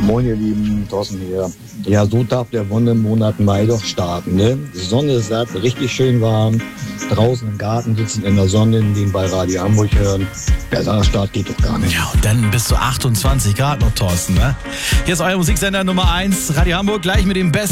Moin ihr Lieben, Thorsten hier. Ja, so darf der Wonnemonat Mai doch starten, ne? Die Sonne ist satt, richtig schön warm. Draußen im Garten sitzen in der Sonne, nebenbei Radio Hamburg hören. Besserer Start geht doch gar nicht. Ja, und dann bis zu 28 Grad noch, Thorsten, ne? Hier ist euer Musiksender Nummer 1, Radio Hamburg, gleich mit dem besten